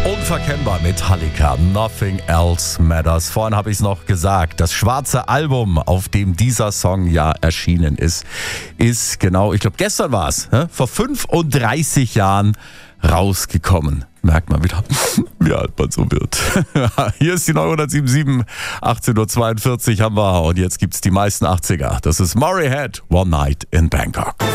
Unverkennbar Metallica, Nothing Else Matters. Vorhin habe ich es noch gesagt, das schwarze Album, auf dem dieser Song ja erschienen ist genau, ich glaube gestern war es, vor 35 Jahren rausgekommen. Merkt man wieder, wie alt man so wird. Hier ist die 977, 18.42 Uhr haben wir und jetzt gibt es die meisten 80er. Das ist Moray Head, One Night in Bangkok.